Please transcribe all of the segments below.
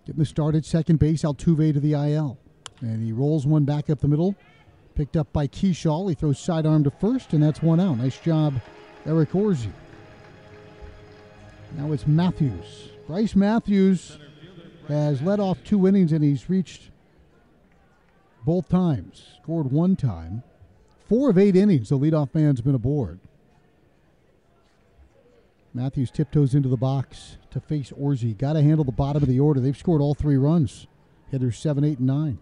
Getting the start at second base, Altuve to the IL. And he rolls one back up the middle. Picked up by Keyshaw. He throws sidearm to first, and that's one out. Nice job, Eric Orsi. Now it's Matthews. Bryce Matthews has led off 2 innings, and he's reached both times. Scored one time. 4 of 8 innings, the leadoff man's been aboard. Matthews tiptoes into the box to face Orsi. Got to handle the bottom of the order. They've scored all 3 runs. Hitters 7, 8, and 9.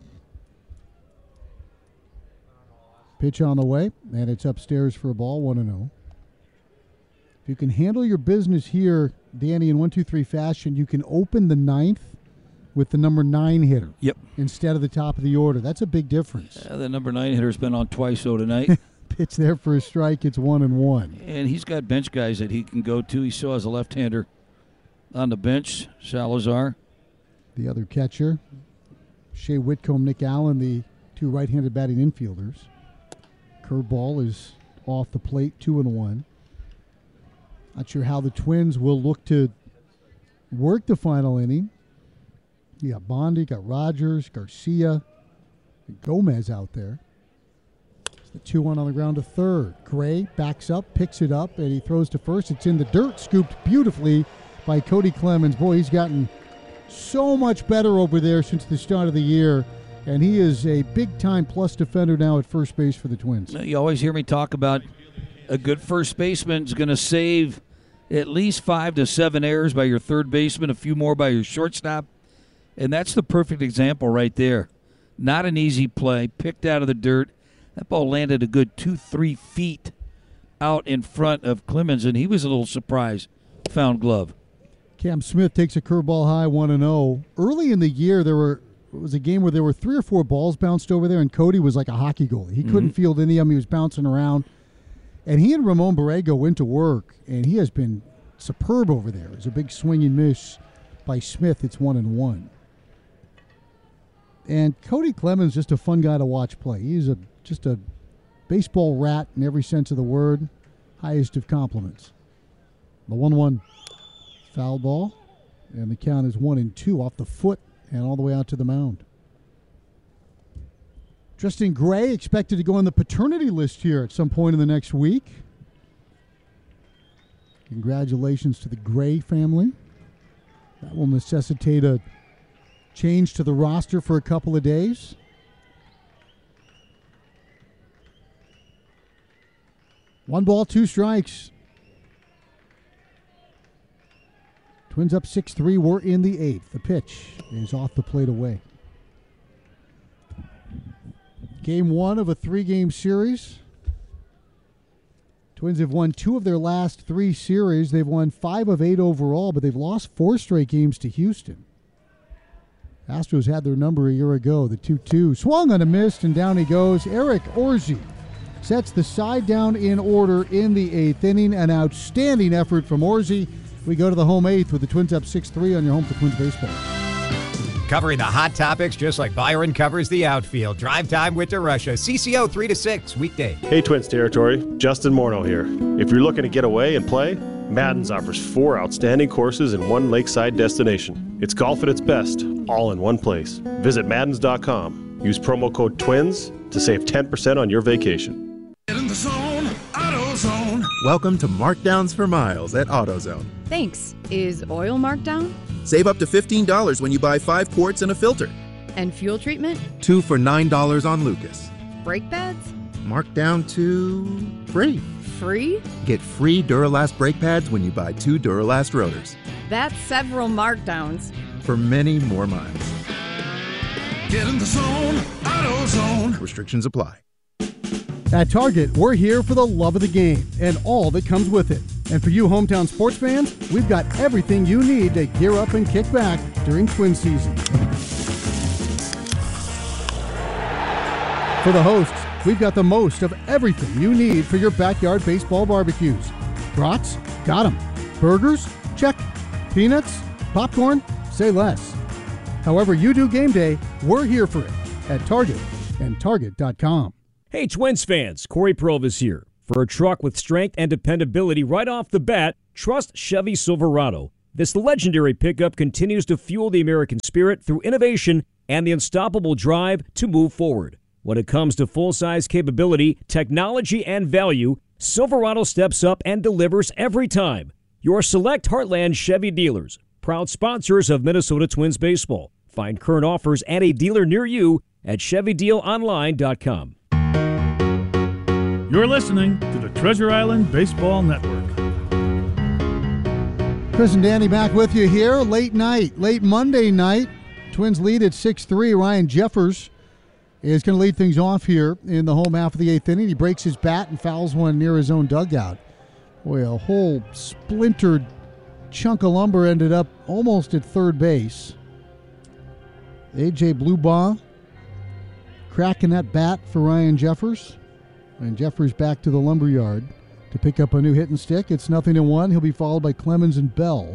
Pitch on the way, and it's upstairs for a ball, 1-0. If you can handle your business here, Danny, in 1-2-3 fashion, you can open the 9th with the number 9 hitter. Yep. Instead of the top of the order. That's a big difference. The number 9 hitter's been on twice, though, tonight. Pitch there for a strike. It's 1-1. And he's got bench guys that he can go to. He still has a left-hander on the bench, Salazar. The other catcher, Shea Whitcomb, Nick Allen, the 2 right-handed batting infielders. Curveball is off the plate, 2-1. Not sure how the Twins will look to work the final inning. You got Bondi, got Rogers, Garcia, Gomez out there. The 2-1 on the ground to third. Gray backs up, picks it up, and he throws to first. It's in the dirt, scooped beautifully by Cody Clemens. Boy, he's gotten so much better over there since the start of the year, and he is a big-time plus defender now at first base for the Twins. You always hear me talk about a good first baseman is going to save at least 5 to 7 errors by your third baseman, a few more by your shortstop, and that's the perfect example right there. Not an easy play, picked out of the dirt. That ball landed a good 2-3 feet out in front of Clemens, and he was a little surprised. Found glove. Cam Smith takes a curveball high, 1-0. Early in the year, it was a game where there were 3 or 4 balls bounced over there, and Cody was like a hockey goalie. He couldn't field any of them. He was bouncing around. And he and Ramon Borrego went to work, and he has been superb over there. It was a big swing and miss by Smith. It's 1-1. And Cody Clemens, just a fun guy to watch play. He's just a baseball rat in every sense of the word. Highest of compliments. The 1-1 foul ball, and the count is 1-2 off the foot and all the way out to the mound. Tristan Gray expected to go on the paternity list here at some point in the next week. Congratulations to the Gray family. That will necessitate a change to the roster for a couple of days. One ball, 2 strikes. Twins up 6-3. We're in the 8th. The pitch is off the plate away. Game 1 of a 3-game series. Twins have won 2 of their last 3 series. They've won 5 of 8 overall, but they've lost 4 straight games to Houston. Astros had their number a year ago. The 2-2 swung on a miss, and down he goes. Eric Orsi sets the side down in order in the 8th inning. An outstanding effort from Orsi. We go to the home 8th with the Twins up 6-3 on your home for Twins baseball. Covering the hot topics just like Byron covers the outfield. Drive Time with DeRusha. CCO 3 to 6 weekday. Hey Twins territory, Justin Morneau here. If you're looking to get away and play, Madden's offers 4 outstanding courses in 1 lakeside destination. It's golf at its best, all in one place. Visit Maddens.com. Use promo code TWINS to save 10% on your vacation. Get in the zone, AutoZone. Welcome to Markdowns for Miles at AutoZone. Thanks. Is oil marked down? Save up to $15 when you buy 5 quarts and a filter. And fuel treatment? 2 for $9 on Lucas. Brake pads? Marked down to free. Free? Get free Duralast brake pads when you buy 2 Duralast rotors. That's several markdowns. For many more miles. Get in the zone, AutoZone. Restrictions apply. At Target, we're here for the love of the game and all that comes with it. And for you hometown sports fans, we've got everything you need to gear up and kick back during Twin season. For the hosts, we've got the most of everything you need for your backyard baseball barbecues. Brats? Got 'em. Burgers? Check. Peanuts? Popcorn? Say less. However you do game day, we're here for it at Target and Target.com. Hey, Twins fans, Corey Provis here. For a truck with strength and dependability right off the bat, trust Chevy Silverado. This legendary pickup continues to fuel the American spirit through innovation and the unstoppable drive to move forward. When it comes to full-size capability, technology, and value, Silverado steps up and delivers every time. Your select Heartland Chevy dealers, proud sponsors of Minnesota Twins baseball. Find current offers at a dealer near you at ChevyDealOnline.com. You're listening to the Treasure Island Baseball Network. Chris and Danny back with you here. Late Monday night. Twins lead at 6-3. Ryan Jeffers is going to lead things off here in the home half of the eighth inning. He breaks his bat and fouls one near his own dugout. Boy, a whole splintered chunk of lumber ended up almost at third base. A.J. Bluebaugh cracking that bat for Ryan Jeffers. And Jeffers back to the lumberyard to pick up a new hitting stick. It's 0-1. He'll be followed by Clemens and Bell.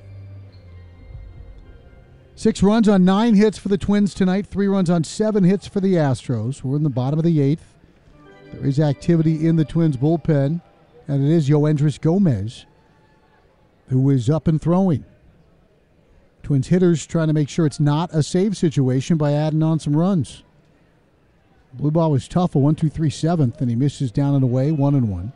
6 runs on 9 hits for the Twins tonight. 3 runs on 7 hits for the Astros. We're in the bottom of the 8th. There is activity in the Twins bullpen, and it is Yoendris Gomez who is up and throwing. Twins hitters trying to make sure it's not a save situation by adding on some runs. Bluebaugh was tough, a 1-2-3 7th, and he misses down and away, 1-1.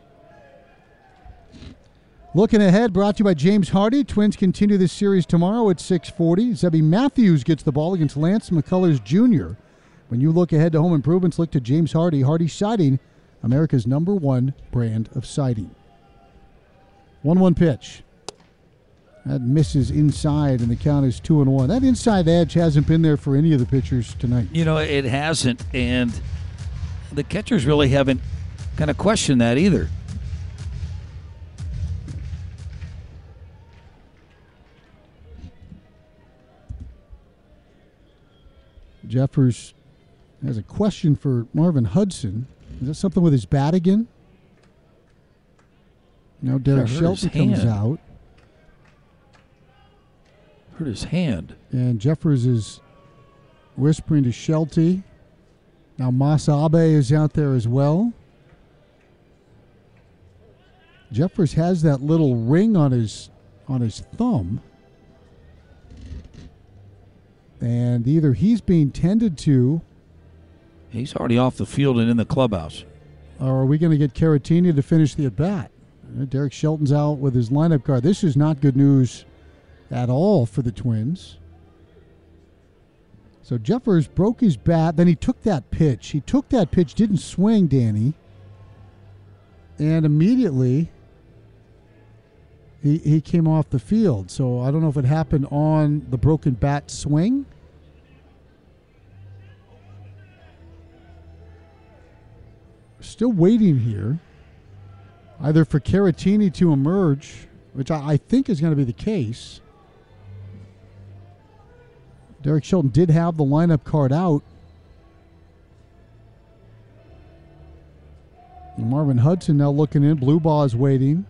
Looking ahead, brought to you by James Hardy. Twins continue this series tomorrow at 6:40. Zebby Matthews gets the ball against Lance McCullers Jr. When you look ahead to home improvements, look to James Hardy. Hardy Siding, America's #1 brand of siding. 1-1 pitch. That misses inside, and the count is 2-1. That inside edge hasn't been there for any of the pitchers tonight. You know, it hasn't, and the catchers really haven't kind of questioned that either. Jeffers has a question for Marvin Hudson. Is that something with his bat again? Now Derek Shelton comes out. Hurt his hand. And Jeffers is whispering to Shelty. Now Masabe is out there as well. Jeffers has that little ring on his thumb. And either he's being tended to. He's already off the field and in the clubhouse. Or are we going to get Caratini to finish the at-bat? Derek Shelton's out with his lineup card. This is not good news at all for the Twins. So Jeffers broke his bat. Then he took that pitch. Didn't swing, Danny. And immediately he came off the field. So I don't know if it happened on the broken bat swing. Still waiting here, either for Caratini to emerge, which I think is going to be the case. Derek Shelton did have the lineup card out. And Marvin Hudson now looking in. Bluebaugh is waiting.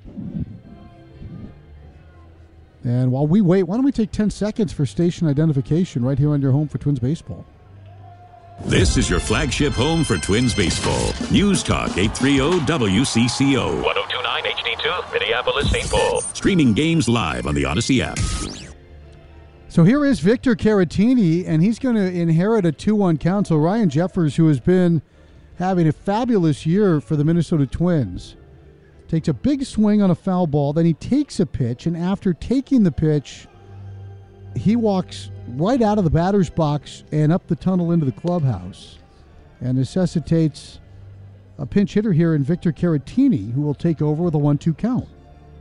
And while we wait, why don't we take 10 seconds for station identification right here on your home for Twins baseball. This is your flagship home for Twins baseball. News Talk 830 WCCO. 1029 HD2, Minneapolis, St. Paul. Streaming games live on the Odyssey app. So here is Victor Caratini, and he's going to inherit a 2-1 count. So Ryan Jeffers, who has been having a fabulous year for the Minnesota Twins, takes a big swing on a foul ball. Then he takes a pitch, and after taking the pitch, he walks right out of the batter's box and up the tunnel into the clubhouse, and necessitates a pinch hitter here in Victor Caratini, who will take over with a 1-2 count.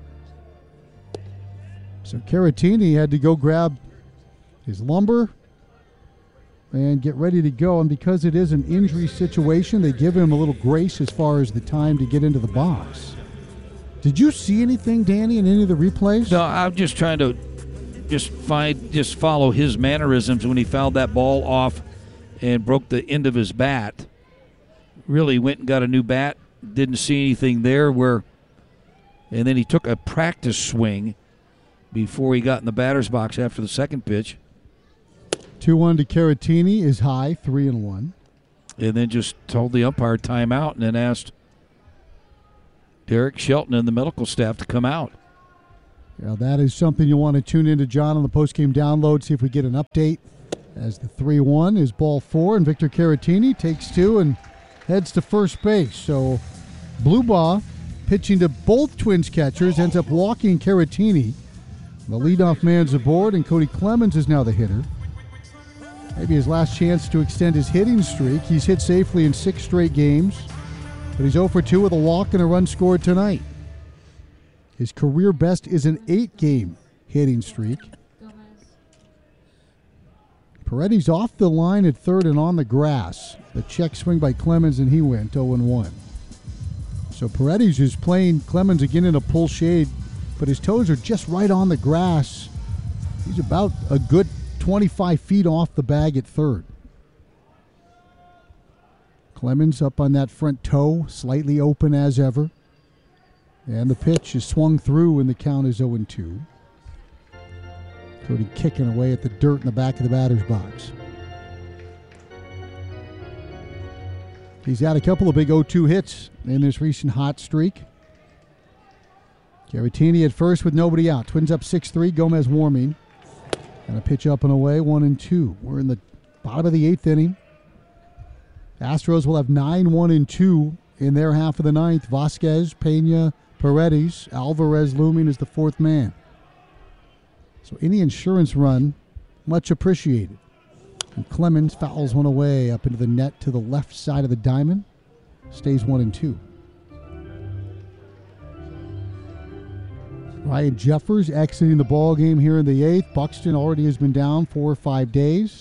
So Caratini had to go grab his lumber and get ready to go, and because it is an injury situation, they give him a little grace as far as the time to get into the box. Did you see anything, Danny, in any of the replays? No, I'm just trying to just follow his mannerisms when he fouled that ball off and broke the end of his bat. Really went and got a new bat. Didn't see anything there and then he took a practice swing before he got in the batter's box after the second pitch. 2-1 to Caratini is high, 3-1. And then just told the umpire timeout and then asked Derek Shelton and the medical staff to come out. Now that is something you'll want to tune into, John, on the postgame download, see if we get an update. As the 3-1 is ball 4, and Victor Caratini takes 2 and heads to first base. So Blubaugh pitching to both Twins catchers, ends up walking Caratini. The leadoff man's aboard, and Cody Clemens is now the hitter. Maybe his last chance to extend his hitting streak. He's hit safely in 6 straight games, but he's 0 for 2 with a walk and a run scored tonight. His career best is an 8-game hitting streak. Paredes off the line at third and on the grass. The check swing by Clemens, and he went 0-1. So Paredes is playing Clemens again in a pull shade, but his toes are just right on the grass. He's about a good 25 feet off the bag at third. Clemens up on that front toe, slightly open as ever. And the pitch is swung through, and the count is 0-2. Cody kicking away at the dirt in the back of the batter's box. He's had a couple of big 0-2 hits in this recent hot streak. Caratini at first with nobody out. Twins up 6-3, Gomez warming. And a pitch up and away, 1-2. We're in the bottom of the 8th inning. Astros will have 9-1-2 in their half of the 9th. Vasquez, Pena, Paredes, Alvarez looming as the 4th man. So any insurance run, much appreciated. And Clemens fouls one away up into the net to the left side of the diamond. Stays 1-2. Ryan Jeffers exiting the ball game here in the 8th. Buxton already has been down 4 or 5 days.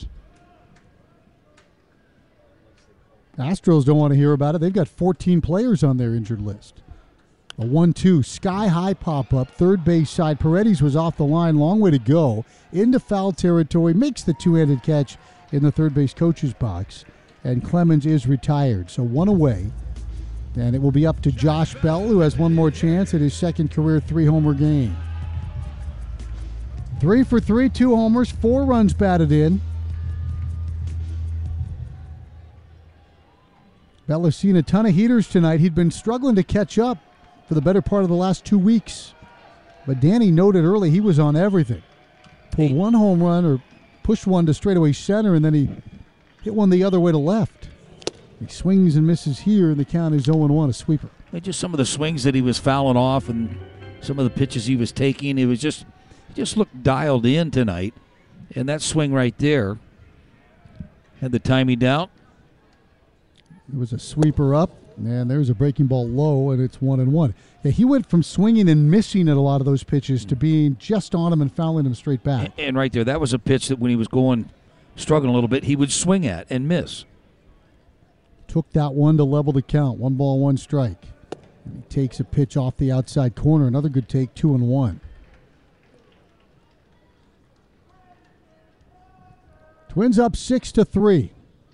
Astros don't want to hear about it. They've got 14 players on their injured list. A 1-2 sky-high pop-up, third base side. Paredes was off the line, long way to go. Into foul territory, makes the two-handed catch in the third base coach's box. And Clemens is retired, so 1 away. And it will be up to Josh Bell, who has one more chance at his second career 3-homer game. 3 for 3, 2 homers, 4 runs batted in. Bell has seen a ton of heaters tonight. He'd been struggling to catch up for the better part of the last 2 weeks. But Danny noted early he was on everything. Pulled 1 home run or pushed one to straightaway center, and then he hit one the other way to left. He swings and misses here, and the count is 0-1, a sweeper. Just some of the swings that he was fouling off and some of the pitches he was taking, he just looked dialed in tonight. And that swing right there had the timing down. It was a sweeper up, and there's a breaking ball low, and it's 1-1. Yeah, he went from swinging and missing at a lot of those pitches to being just on him and fouling him straight back. And right there, that was a pitch that when he was struggling a little bit, he would swing at and miss. Took that one to level the count. 1 ball, 1 strike. And he takes a pitch off the outside corner. Another good take, 2-1. Twins up 6-3.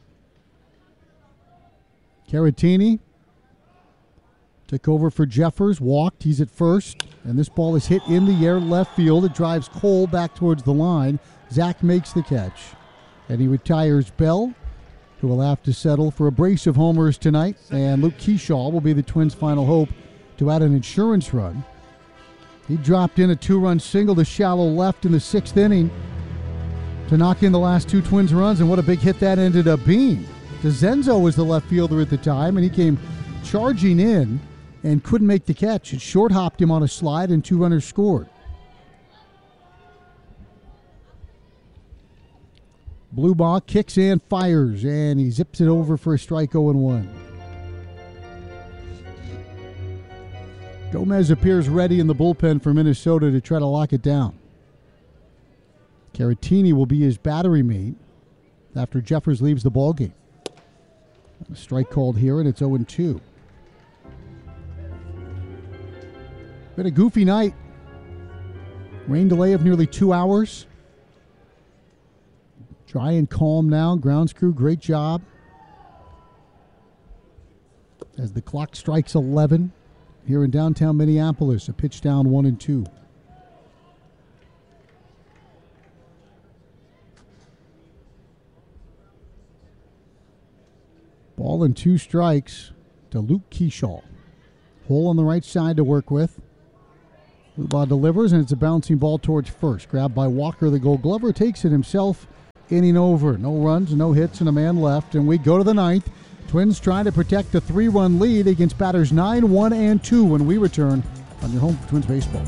Caratini took over for Jeffers, walked, he's at first, and this ball is hit in the air left field. It drives Cole back towards the line. Zach makes the catch, and he retires Bell, who will have to settle for a brace of homers tonight, and Luke Keyshaw will be the Twins' final hope to add an insurance run. He dropped in a 2-run single to shallow left in the 6th inning to knock in the last 2 Twins runs, and what a big hit that ended up being. DeZenzo was the left fielder at the time, and he came charging in and couldn't make the catch. It short-hopped him on a slide, and 2 runners scored. Blubaugh kicks and fires, and he zips it over for a strike, 0-1. Gomez appears ready in the bullpen for Minnesota to try to lock it down. Caratini will be his battery mate after Jeffers leaves the ballgame. A strike called here, and it's 0-2. Been a goofy night. Rain delay of nearly 2 hours. Dry and calm now. Grounds crew, great job. As the clock strikes 11 here in downtown Minneapolis, a pitch down 1-2. Ball and 2 strikes to Luke Keyshaw. Hole on the right side to work with. Lubaugh delivers, and it's a bouncing ball towards first. Grabbed by Walker, the Gold Glover, takes it himself, inning over. No runs, no hits, and a man left, and we go to the ninth. Twins trying to protect the 3-run lead against batters 9, 1, and 2 when we return on your home for Twins baseball.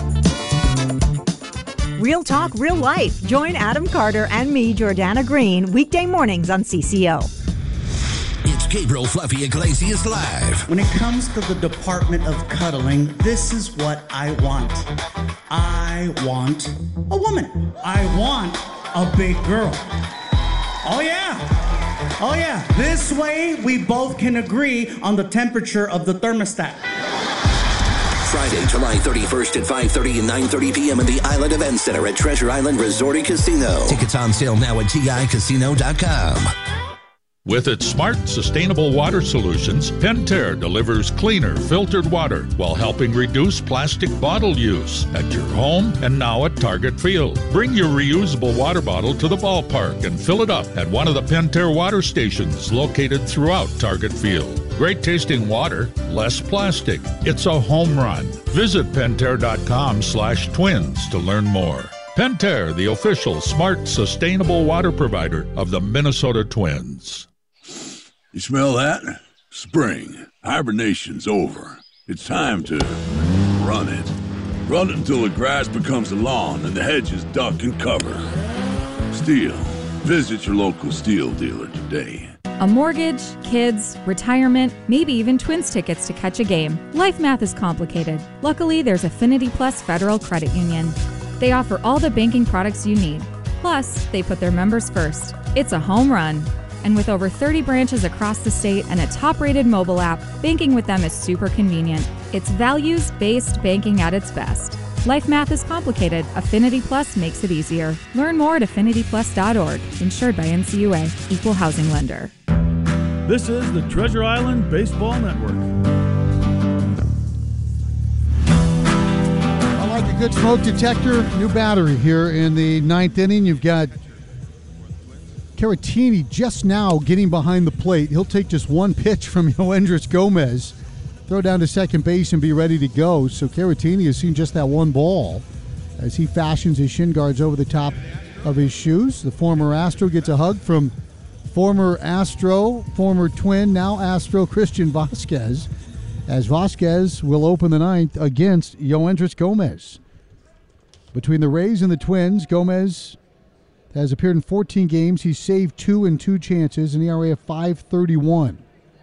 Real talk, real life. Join Adam Carter and me, Jordana Green, weekday mornings on CCO. It's Gabriel Fluffy Iglesias Live. When it comes to the department of cuddling, this is what I want. I want a woman. I want a big girl. Oh yeah. Oh yeah. This way we both can agree on the temperature of the thermostat. Friday, July 31st at 5:30 and 9:30 p.m. in the Island Event Center at Treasure Island Resort and Casino. Tickets on sale now at TICasino.com. With its smart, sustainable water solutions, Pentair delivers cleaner, filtered water while helping reduce plastic bottle use at your home and now at Target Field. Bring your reusable water bottle to the ballpark and fill it up at one of the Pentair water stations located throughout Target Field. Great tasting water, less plastic. It's a home run. Visit Pentair.com/twins to learn more. Pentair, the official smart, sustainable water provider of the Minnesota Twins. You smell that? Spring. Hibernation's over. It's time to run it. Run it until the grass becomes a lawn and the hedges duck and cover. Steel. Visit your local Steel dealer today. A mortgage, kids, retirement, maybe even Twins tickets to catch a game. Life math is complicated. Luckily, there's Affinity Plus Federal Credit Union. They offer all the banking products you need. Plus, they put their members first. It's a home run. And with over 30 branches across the state and a top-rated mobile app, banking with them is super convenient. It's values-based banking at its best. Life math is complicated. Affinity Plus makes it easier. Learn more at affinityplus.org. Insured by NCUA. Equal housing lender. This is the Treasure Island Baseball Network. I like a good smoke detector. New battery here in the ninth inning. You've got Caratini just now getting behind the plate. He'll take just one pitch from Yoendris Gomez, throw down to second base and be ready to go. So Caratini has seen just that one ball as he fashions his shin guards over the top of his shoes. The former Astro gets a hug from former Astro, former Twin, now Astro Christian Vasquez, as Vasquez will open the ninth against Yoendris Gomez. Between the Rays and the Twins, Gomez has appeared in 14 games. He's saved 2 in 2 chances, an ERA of .531.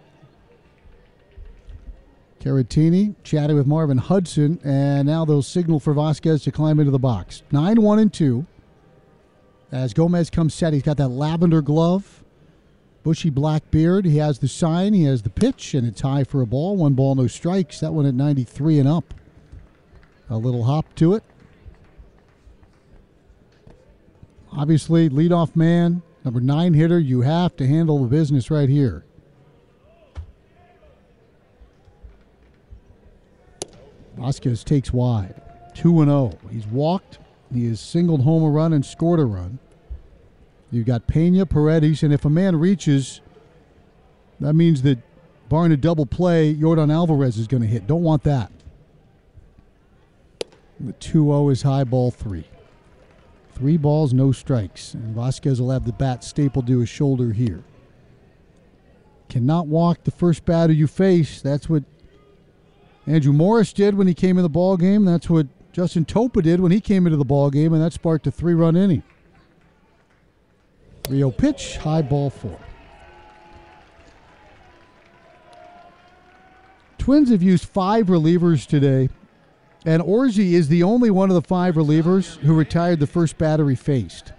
Caratini chatted with Marvin Hudson, and now they'll signal for Vasquez to climb into the box. 9-1-2. As Gomez comes set, he's got that lavender glove, bushy black beard. He has the sign, he has the pitch, and it's high for a ball. 1 ball, no strikes. That one at 93 and up. A little hop to it. Obviously, leadoff man, number 9 hitter, you have to handle the business right here. Vasquez takes wide, 2-0. He's walked, he has singled home a run and scored a run. You've got Pena, Paredes, and if a man reaches, that means that barring a double play, Yordan Alvarez is going to hit. Don't want that. The 2-0 is high, ball 3. 3 balls, no strikes. And Vasquez will have the bat stapled to his shoulder here. Cannot walk the first batter you face. That's what Andrew Morris did when he came in the ball game. That's what Justin Topa did when he came into the ball game, and that sparked a 3-run inning. 3-0 pitch, high, ball 4. Twins have used 5 relievers today, and Orsi is the only one of the 5 relievers who retired the first batter he faced.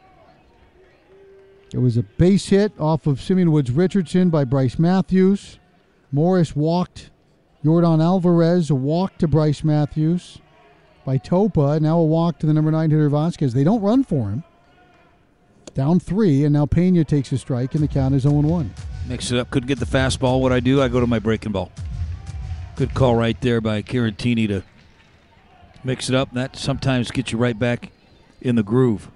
It was a base hit off of Simeon Woods Richardson by Bryce Matthews. Morris walked Yordan Alvarez, a walk to Bryce Matthews by Topa, now a walk to the number 9 hitter Vasquez. They don't run for him. Down 3, and now Pena takes a strike, and the count is 0-1. Mix it up. Couldn't get the fastball. What I do, I go to my breaking ball. Good call right there by Caratini to mix it up. That sometimes gets you right back in the groove.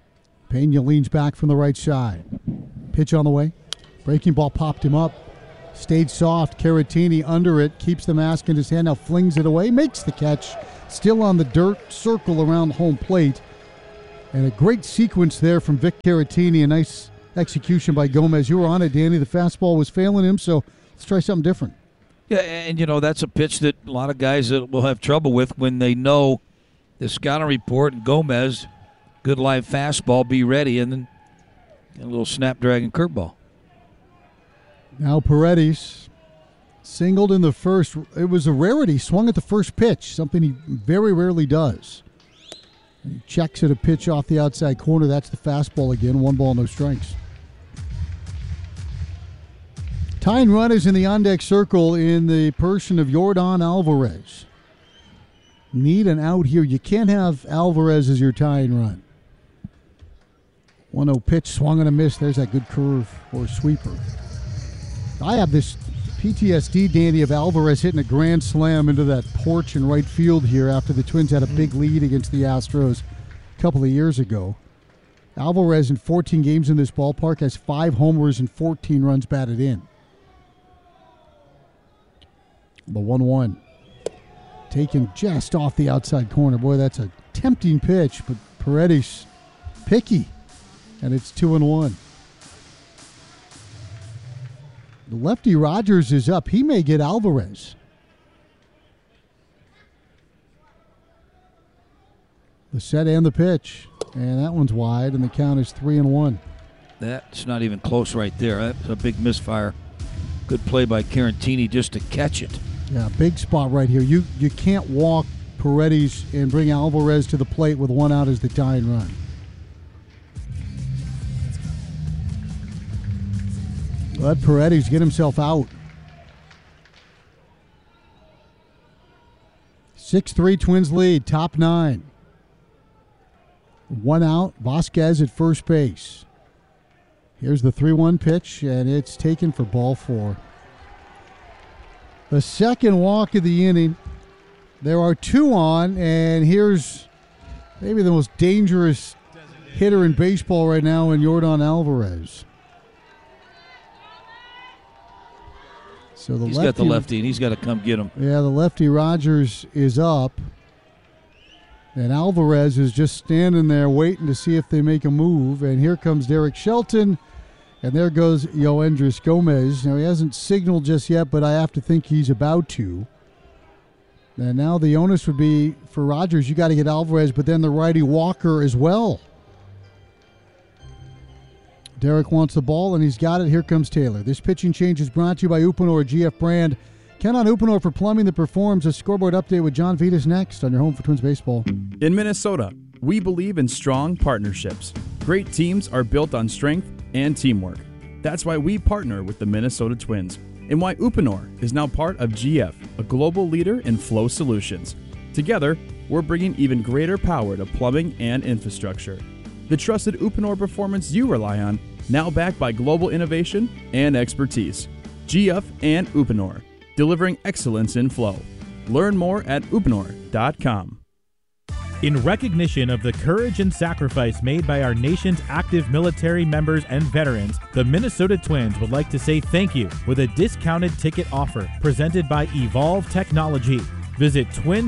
Pena leans back from the right side. Pitch on the way. Breaking ball popped him up. Stayed soft. Caratini under it, keeps the mask in his hand, now flings it away, makes the catch. Still on the dirt, circle around home plate. And a great sequence there from Vic Caratini. A nice execution by Gomez. You were on it, Danny. The fastball was failing him, so let's try something different. Yeah, and, that's a pitch that a lot of guys will have trouble with when they know the scouting report and Gomez, good live fastball, be ready, and then a little snap-dragon curveball. Now Paredes singled in the first. It was a rarity. Swung at the first pitch, something he very rarely does. He checks at a pitch off the outside corner. That's the fastball again. 1 ball, no strikes. Tying run is in the on-deck circle in the person of Yordan Alvarez. Need an out here. You can't have Alvarez as your tying run. 1-0 pitch, swung and a miss. There's that good curve or sweeper. I have this PTSD, Danny, of Alvarez hitting a grand slam into that porch in right field here after the Twins had a big lead against the Astros a couple of years ago. Alvarez in 14 games in this ballpark has 5 homers and 14 runs batted in. The 1-1. Taken just off the outside corner. Boy, that's a tempting pitch, but Paredes picky, and it's 2-1. The lefty Rogers is up. He may get Alvarez. The set and the pitch. And that one's wide, and the count is 3-1. That's not even close right there. That's a big misfire. Good play by Caratini just to catch it. Yeah, big spot right here. You can't walk Paredes and bring Alvarez to the plate with 1 out as the tying run. Let Paredes get himself out. 6-3 Twins lead, top 9. 1 out, Vasquez at first base. Here's the 3-1 pitch, and it's taken for ball 4. The second walk of the inning. There are 2 on, and here's maybe the most dangerous hitter in baseball right now in Yordan Alvarez. So he's got the lefty, and he's got to come get him. Yeah, the lefty Rogers is up. And Alvarez is just standing there waiting to see if they make a move. And here comes Derek Shelton. And there goes Yoendris Gomez. Now, he hasn't signaled just yet, but I have to think he's about to. And now the onus would be for Rogers, you got to get Alvarez, but then the righty Walker as well. Derek wants the ball, and he's got it. Here comes Taylor. This pitching change is brought to you by Uponor GF brand. Count on Uponor for plumbing that performs. A scoreboard update with John Vitas next on your home for Twins baseball. In Minnesota, we believe in strong partnerships. Great teams are built on strength and teamwork. That's why we partner with the Minnesota Twins, and why Uponor is now part of GF, a global leader in flow solutions. Together, we're bringing even greater power to plumbing and infrastructure. The trusted Uponor performance you rely on, now backed by global innovation and expertise. GF and Uponor, delivering excellence in flow. Learn more at uponor.com. In recognition of the courage and sacrifice made by our nation's active military members and veterans, the Minnesota Twins would like to say thank you with a discounted ticket offer presented by Evolve Technology. Visit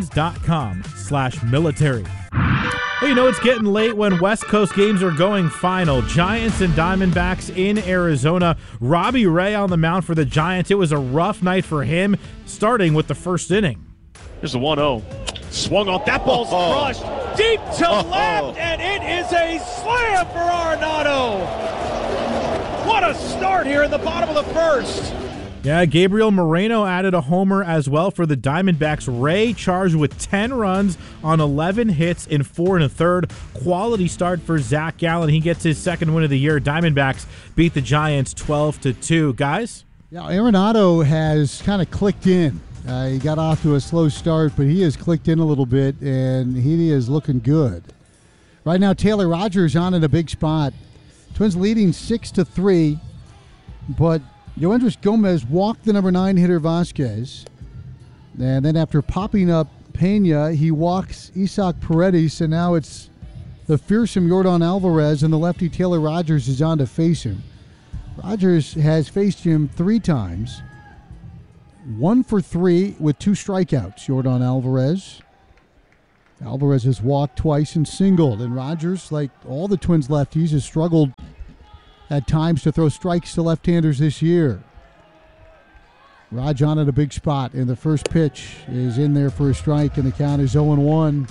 twins.com/military. Well, it's getting late when West Coast games are going final. Giants and Diamondbacks in Arizona. Robbie Ray on the mound for the Giants. It was a rough night for him, starting with the first inning. Here's the 1-0. Swung on. That ball's crushed deep to left, and it is a slam for Arenado. What a start here in the bottom of the first. Yeah, Gabriel Moreno added a homer as well for the Diamondbacks. Ray charged with 10 runs on 11 hits in 4 1/3. Quality start for Zach Gallen. He gets his second win of the year. Diamondbacks beat the Giants 12-2. Guys? Yeah, Arenado has kind of clicked in. He got off to a slow start, but he has clicked in a little bit, and he is looking good. Right now, Taylor Rogers on in a big spot. Twins leading 6-3, but Yoendris Gomez walked the number 9 hitter Vasquez. And then after popping up Pena, he walks Isaac Paredes, and now it's the fearsome Yordan Alvarez, and the lefty Taylor Rogers is on to face him. Rogers has faced him 3 times. 1 for 3 with 2 strikeouts. Yordan Alvarez. Alvarez has walked twice and singled. And Rogers, like all the Twins lefties, has struggled at times to throw strikes to left-handers this year. Raj on at a big spot, and the first pitch is in there for a strike, and the count is 0-1.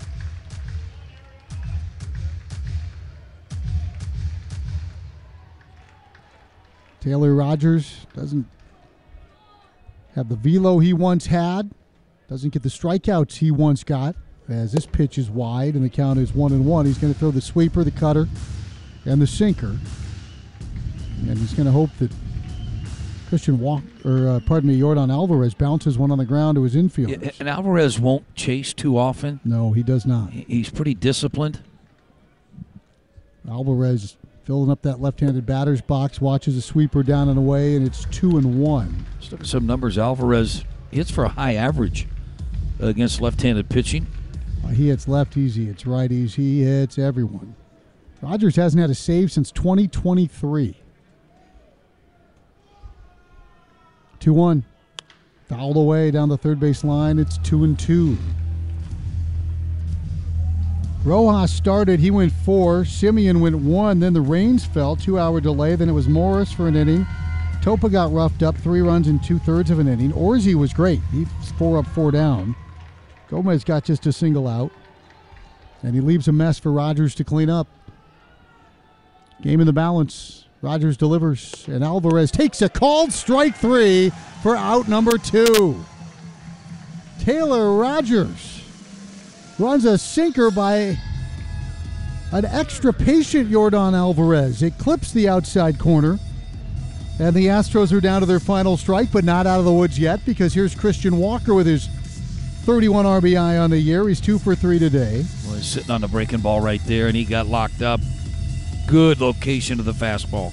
Taylor Rogers doesn't have the velo he once had, doesn't get the strikeouts he once got, as this pitch is wide, and the count is 1-1. He's going to throw the sweeper, the cutter, and the sinker. And he's going to hope that Yordan Alvarez bounces one on the ground to his infield. Yeah, and Alvarez won't chase too often. No, he does not. He's pretty disciplined. Alvarez filling up that left-handed batter's box, watches a sweeper down and away, and it's 2-1. Let's look at some numbers. Alvarez hits for a high average against left-handed pitching. He hits lefties, he hits righties, he hits everyone. Rogers hasn't had a save since 2023. 2-1. Fouled away down the third base line. It's 2-2. Rojas started. He went 4. Simeon went 1. Then the rains fell. 2-hour delay. Then it was Morris for an inning. Topa got roughed up. 3 runs in 2/3 of an inning. Orsi was great. He's 4 up, 4 down. Gomez got just a single out. And he leaves a mess for Rogers to clean up. Game in the balance. Rogers delivers, and Alvarez takes a called strike 3 for out number 2. Taylor Rogers runs a sinker by an extra patient Yordan Alvarez. It clips the outside corner, and the Astros are down to their final strike, but not out of the woods yet, because here's Christian Walker with his 31 RBI on the year. He's 2 for 3 today. Well, he's sitting on the breaking ball right there, and he got locked up. Good location of the fastball.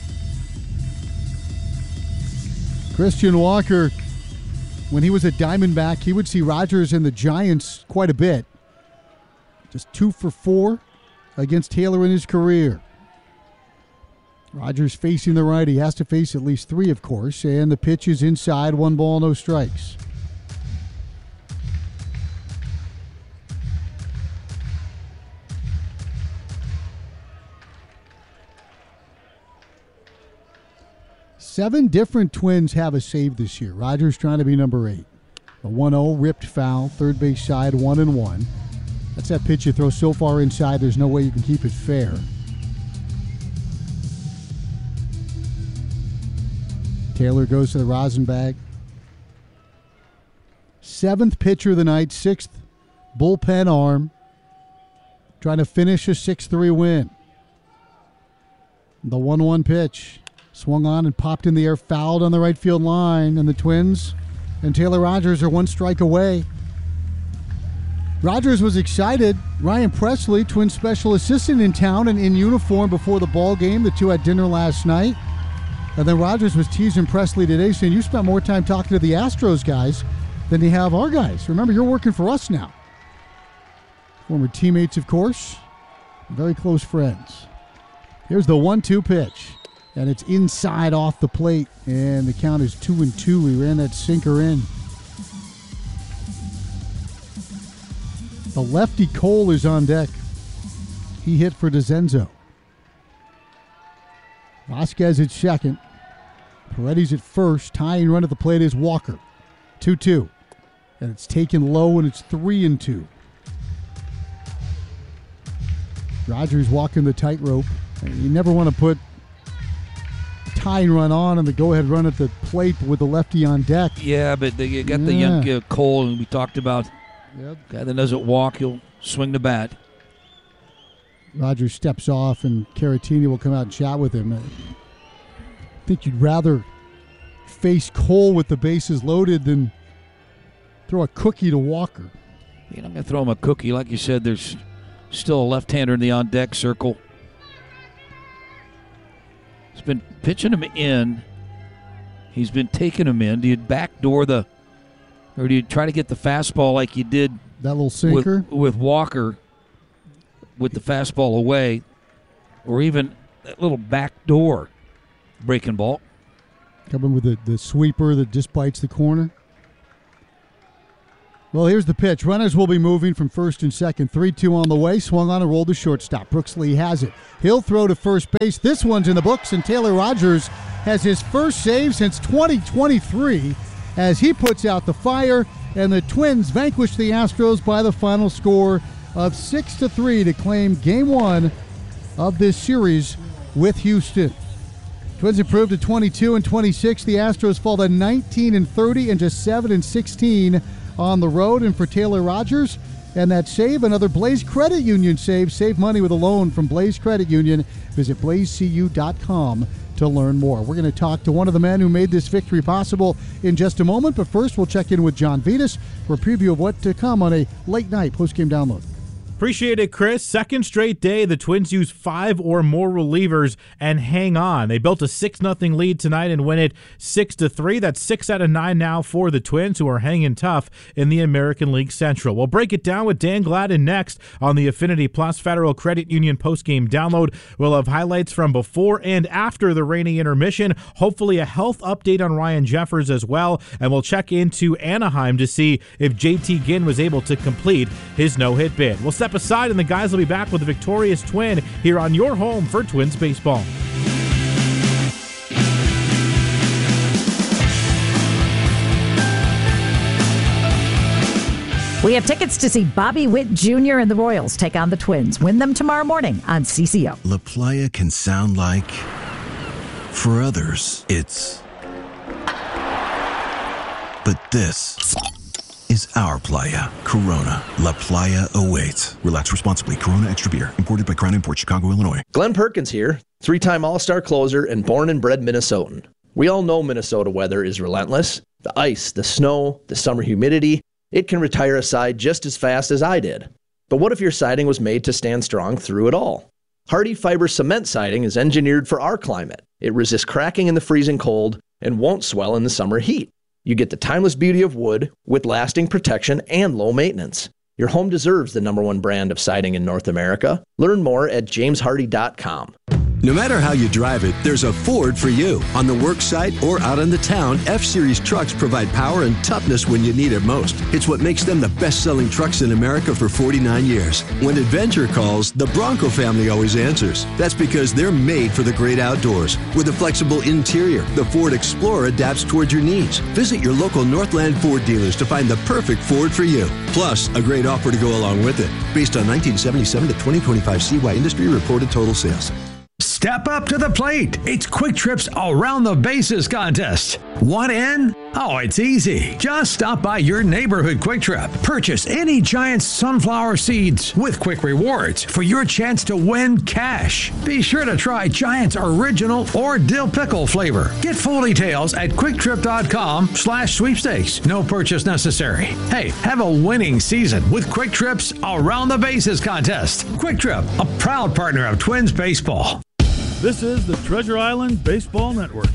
Christian Walker, when he was a Diamondback, he would see Rogers and the Giants quite a bit. Just 2 for 4 against Taylor in his career. Rogers facing the right. He has to face at least 3, of course, and the pitch is inside. 1 ball, no strikes. Seven different Twins have a save this year. Rogers trying to be number 8. A 1-0 ripped foul, third base side, 1-1. That's that pitch you throw so far inside, there's no way you can keep it fair. Taylor goes to the rosin bag. 7th pitcher of the night, 6th bullpen arm. Trying to finish a 6-3 win. The 1-1 pitch. Swung on and popped in the air, fouled on the right field line, and the Twins and Taylor Rogers are 1 strike away. Rogers was excited. Ryan Presley, Twins special assistant in town and in uniform before the ball game. The two had dinner last night. And then Rogers was teasing Presley today, saying, you spent more time talking to the Astros guys than you have our guys. Remember, you're working for us now. Former teammates, of course. Very close friends. Here's the 1-2 pitch. And it's inside off the plate, and the count is 2-2. He ran that sinker in. The lefty Cole is on deck. He hit for DeZenzo. Vasquez at second. Paredes at first. Tying run at the plate is Walker. 2-2. And it's taken low, and it's 3-2. Rogers walking the tightrope. You never want to put tying run on and the go-ahead run at the plate with the lefty on deck. Yeah, but you got the young Cole, and we talked about guy that doesn't walk, he'll swing the bat. Rogers steps off, and Caratini will come out and chat with him. I think you'd rather face Cole with the bases loaded than throw a cookie to Walker. You're not going to throw him a cookie. Like you said, there's still a left-hander in the on-deck circle. He's been pitching him in. He's been taking him in. Do you backdoor or do you try to get the fastball like you did that little sinker with Walker with the fastball away, or even that little backdoor breaking ball? Coming with the sweeper that just bites the corner. Well, here's the pitch. Runners will be moving from first and second. 3-2 on the way. Swung on and rolled to shortstop. Brooks Lee has it. He'll throw to first base. This one's in the books, and Taylor Rogers has his first save since 2023 as he puts out the fire, and the Twins vanquish the Astros by the final score of 6-3 to claim Game 1 of this series with Houston. Twins improved to 22-26. The Astros fall to 19-30 and just 7-16 on the road. And for Taylor Rogers and that save, another Blaze Credit Union save. Save money with a loan from Blaze Credit Union. Visit blazecu.com to learn more. We're going to talk to one of the men who made this victory possible in just a moment. But first, we'll check in with John Vitas for a preview of what to come on a late night postgame download. Appreciate it, Chris. Second straight day, the Twins use 5 or more relievers and hang on. They built a 6-0 lead tonight and win it 6-3. That's 6 out of 9 now for the Twins, who are hanging tough in the American League Central. We'll break it down with Dan Gladden next on the Affinity Plus Federal Credit Union postgame download. We'll have highlights from before and after the rainy intermission, hopefully a health update on Ryan Jeffers as well, and we'll check into Anaheim to see if JT Ginn was able to complete his no-hit bid. We'll step aside, and the guys will be back with the victorious Twin here on your home for Twins baseball. We have tickets to see Bobby Witt Jr. and the Royals take on the Twins. Win them tomorrow morning on CCO. La Playa can sound like, for others, it's, but this is our playa. Corona. La Playa awaits. Relax responsibly. Corona Extra Beer. Imported by Crown Imports, Chicago, Illinois. Glenn Perkins here, 3-time All-Star closer and born and bred Minnesotan. We all know Minnesota weather is relentless. The ice, the snow, the summer humidity, it can retire a side just as fast as I did. But what if your siding was made to stand strong through it all? Hardy Fiber Cement Siding is engineered for our climate. It resists cracking in the freezing cold and won't swell in the summer heat. You get the timeless beauty of wood with lasting protection and low maintenance. Your home deserves the #1 brand of siding in North America. Learn more at jameshardy.com. No matter how you drive it, there's a Ford for you. On the work site or out on the town, F-Series trucks provide power and toughness when you need it most. It's what makes them the best-selling trucks in America for 49 years. When adventure calls, the Bronco family always answers. That's because they're made for the great outdoors. With a flexible interior, the Ford Explorer adapts toward your needs. Visit your local Northland Ford dealers to find the perfect Ford for you. Plus, a great offer to go along with it. Based on 1977 to 2025 CY industry reported total sales. Step up to the plate. It's Quick Trip's Around the Bases contest. Want in? Oh, it's easy. Just stop by your neighborhood Quick Trip. Purchase any Giant sunflower seeds with Quick Rewards for your chance to win cash. Be sure to try Giant's original or dill pickle flavor. Get full details at quicktrip.com/sweepstakes. No purchase necessary. Hey, have a winning season with Quick Trip's Around the Bases contest. Quick Trip, a proud partner of Twins baseball. This is the Treasure Island Baseball Network.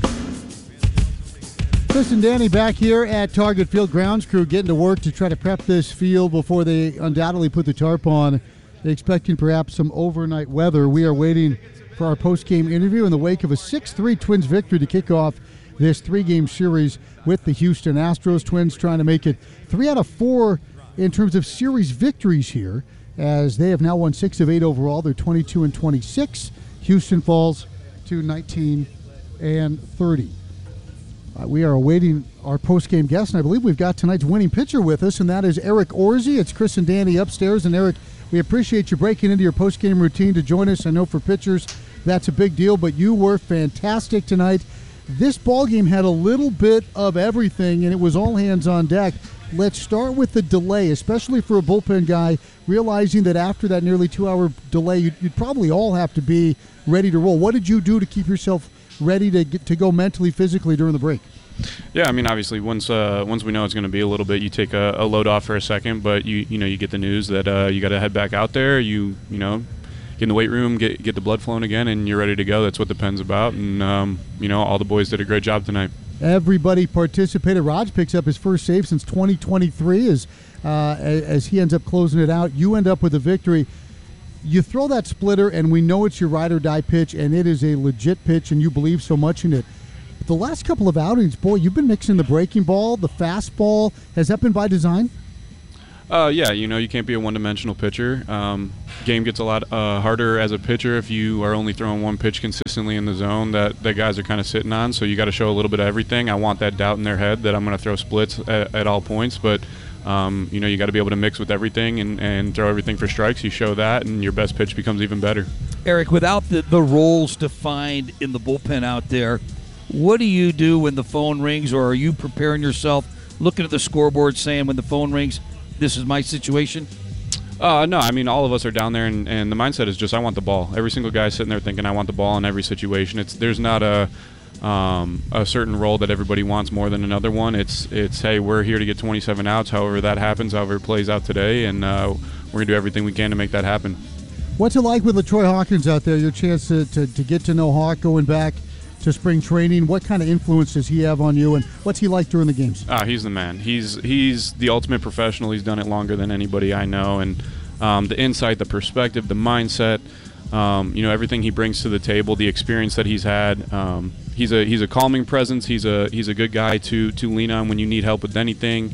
Chris and Danny back here at Target Field. Grounds crew getting to work to try to prep this field before they undoubtedly put the tarp on, expecting perhaps some overnight weather. We are waiting for our post-game interview in the wake of a 6-3 Twins victory to kick off this 3-game series with the Houston Astros. Twins trying to make it 3 out of 4 in terms of series victories here, as they have now won 6 of 8 overall. They're 22-26. Houston falls to 19-30. We are awaiting our post-game guest, and I believe we've got tonight's winning pitcher with us, and that is Eric Orsi. It's Chris and Danny upstairs, and Eric, we appreciate you breaking into your post-game routine to join us. I know for pitchers that's a big deal, but you were fantastic tonight. This ballgame had a little bit of everything, and it was all hands on deck. Let's start with the delay, especially for a bullpen guy, realizing that after that nearly 2-hour delay, you'd probably all have to be ready to roll. What did you do to keep yourself ready to go mentally, physically during the break? Yeah, I mean, obviously, once we know it's going to be a little bit, you take a load off for a second, but you get the news that you got to head back out there. You get in the weight room, get the blood flowing again, and you're ready to go. That's what the pen's about, and all the boys did a great job tonight. Everybody participated. Raj picks up his first save since 2023 as he ends up closing it out. You end up with a victory. You throw that splitter, and we know it's your ride or die pitch, and it is a legit pitch, and you believe so much in it. But the last couple of outings, boy, you've been mixing the breaking ball, the fastball. Has that been by design? Yeah, you can't be a one-dimensional pitcher. Game gets a lot harder as a pitcher if you are only throwing one pitch consistently in the zone that guys are kind of sitting on. So you got to show a little bit of everything. I want that doubt in their head that I'm going to throw splits at all points, but you got to be able to mix with everything and throw everything for strikes. You show that, and your best pitch becomes even better. Eric, without the roles defined in the bullpen out there, what do you do when the phone rings, or are you preparing yourself, looking at the scoreboard, saying when the phone rings, this is my situation? No, I mean, all of us are down there, and the mindset is just, I want the ball. Every single guy sitting there thinking, I want the ball in every situation. There's not a certain role that everybody wants more than another one. It's hey, we're here to get 27 outs, however that happens, however it plays out today, and we're going to do everything we can to make that happen. What's it like with LaTroy Hawkins out there, your chance to get to know Hawk going back to spring training? What kind of influence does he have on you, and what's he like during the games? He's the man. He's the ultimate professional. He's done it longer than anybody I know, and the insight, the perspective, the mindset, everything he brings to the table, the experience that he's had. He's a calming presence. He's a good guy to lean on when you need help with anything.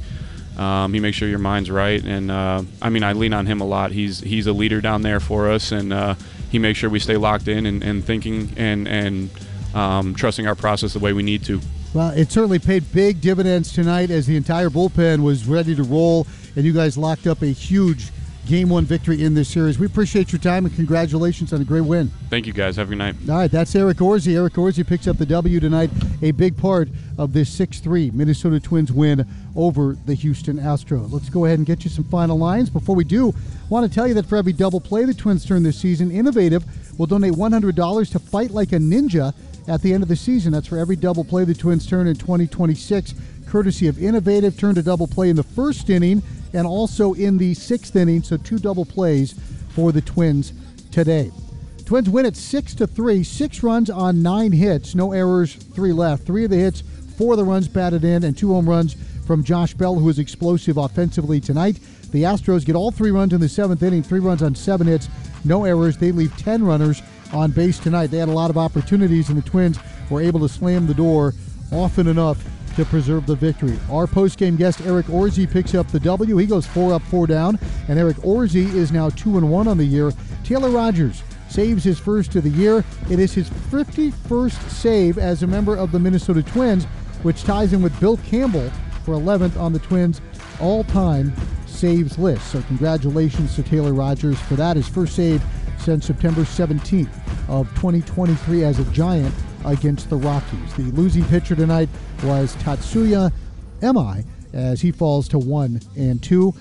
He makes sure your mind's right, and I lean on him a lot. He's a leader down there for us, and he makes sure we stay locked in and thinking and trusting our process the way we need to. Well, it certainly paid big dividends tonight as the entire bullpen was ready to roll, and you guys locked up a huge Game 1 victory in this series. We appreciate your time, and congratulations on a great win. Thank you, guys. Have a good night. All right, that's Eric Orsi. Eric Orsi picks up the W tonight, a big part of this 6-3 Minnesota Twins win over the Houston Astros. Let's go ahead and get you some final lines. Before we do, I want to tell you that for every double play the Twins turn this season, Innovative will donate $100 to Fight Like a Ninja at the end of the season. That's for every double play the Twins turn in 2026, courtesy of Innovative. Turned a double play in the first inning and also in the sixth inning, so 2 double plays for the Twins today. Twins win at 6-3, 6 runs on 9 hits, no errors, 3 left. 3 of the hits, 4 of the runs batted in, and 2 home runs from Josh Bell, who is explosive offensively tonight. The Astros get all 3 runs in the 7th inning, 3 runs on 7 hits, no errors. They leave 10 runners on base tonight. They had a lot of opportunities, and the Twins were able to slam the door often enough to preserve the victory. Our post-game guest, Eric Orsi, picks up the W. He goes 4 up, 4 down, and Eric Orsi is now 2-1 on the year. Taylor Rogers saves his first of the year. It is his 51st save as a member of the Minnesota Twins, which ties him with Bill Campbell for 11th on the Twins' all-time saves list. So congratulations to Taylor Rogers for that. His first save since September 17th of 2023 as a Giant against the Rockies. The losing pitcher tonight was Tatsuya Emai as he falls to 1-2.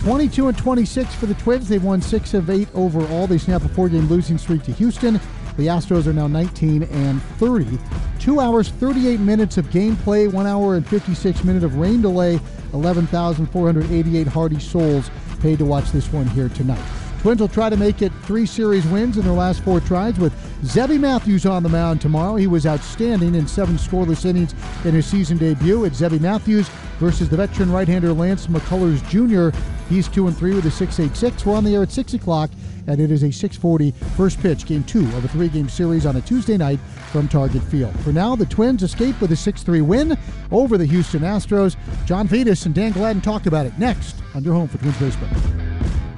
22-26 for the Twins. They've won 6 of 8 overall. They snap a 4-game losing streak to Houston. The Astros are now 19-30. 2 hours, 38 minutes of gameplay, 1 hour and 56 minutes of rain delay, 11,488 hardy souls paid to watch this one here tonight. Twins will try to make it 3 series wins in their last 4 tries with Zebby Matthews on the mound tomorrow. He was outstanding in 7 scoreless innings in his season debut. It's Zebby Matthews versus the veteran right-hander Lance McCullers Jr. He's 2-3 with a 6.86. We're on the air at 6 o'clock, and it is a 6:40 first pitch, game 2 of a 3-game series on a Tuesday night from Target Field. For now, the Twins escape with a 6-3 win over the Houston Astros. John Vitas and Dan Gladden talk about it next on your home for Twins Baseball.